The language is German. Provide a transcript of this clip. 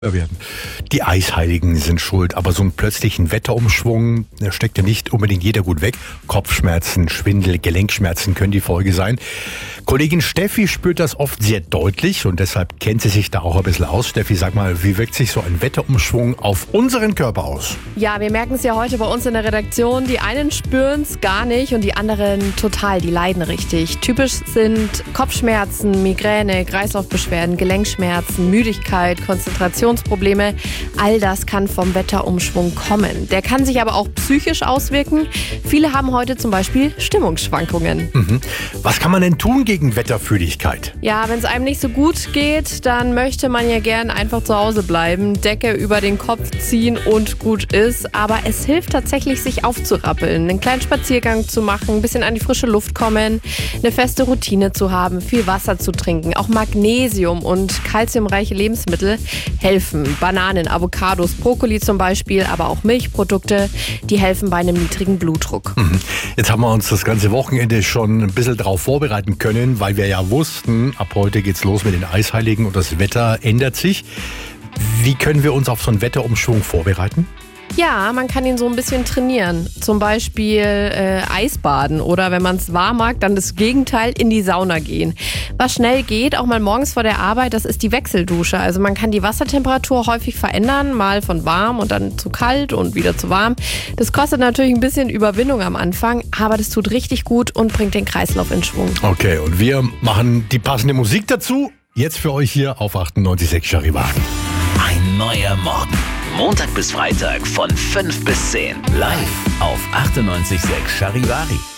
werden. Die Eisheiligen sind schuld, aber so einen plötzlichen Wetterumschwung steckt ja nicht unbedingt jeder gut weg. Kopfschmerzen, Schwindel, Gelenkschmerzen können die Folge sein. Kollegin Steffi spürt das oft sehr deutlich und deshalb kennt sie sich da auch ein bisschen aus. Steffi, sag mal, wie wirkt sich so ein Wetterumschwung auf unseren Körper aus? Ja, wir merken es ja heute bei uns in der Redaktion. Die einen spüren es gar nicht und die anderen total, die leiden richtig. Typisch sind Kopfschmerzen, Migräne, Kreislaufbeschwerden, Gelenkschmerzen, Müdigkeit, Konzentrationsprobleme. All das kann vom Wetterumschwung kommen. Der kann sich aber auch psychisch auswirken. Viele haben heute zum Beispiel Stimmungsschwankungen. Was kann man denn tun gegen Wetterfühligkeit? Ja, wenn es einem nicht so gut geht, dann möchte man ja gern einfach zu Hause bleiben, Decke über den Kopf ziehen und gut ist. Aber es hilft tatsächlich, sich aufzurappeln, einen kleinen Spaziergang zu machen, ein bisschen an die frische Luft kommen, eine feste Routine zu haben, viel Wasser zu trinken. Auch Magnesium und kalziumreiche Lebensmittel helfen. Bananen, Avocados, Brokkoli zum Beispiel, aber auch Milchprodukte, die helfen bei einem niedrigen Blutdruck. Jetzt haben wir uns das ganze Wochenende schon ein bisschen darauf vorbereiten können, weil wir ja wussten, ab heute geht's los mit den Eisheiligen und das Wetter ändert sich. Wie können wir uns auf so einen Wetterumschwung vorbereiten? Ja, man kann ihn so ein bisschen trainieren. Zum Beispiel Eisbaden oder wenn man es warm mag, dann das Gegenteil, in die Sauna gehen. Was schnell geht, auch mal morgens vor der Arbeit, das ist die Wechseldusche. Also man kann die Wassertemperatur häufig verändern, mal von warm und dann zu kalt und wieder zu warm. Das kostet natürlich ein bisschen Überwindung am Anfang, aber das tut richtig gut und bringt den Kreislauf in Schwung. Okay, und wir machen die passende Musik dazu. Jetzt für euch hier auf 98.6 Charivari. Ein neuer Morgen. Montag bis Freitag von 5 bis 10. Live auf 98.6 Charivari.